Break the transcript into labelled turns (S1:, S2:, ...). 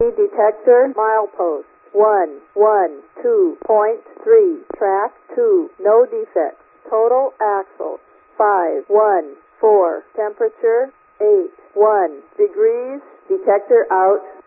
S1: detector milepost 112.3, track 2, no defects. Total axle 514, temperature 81 degrees, detector out.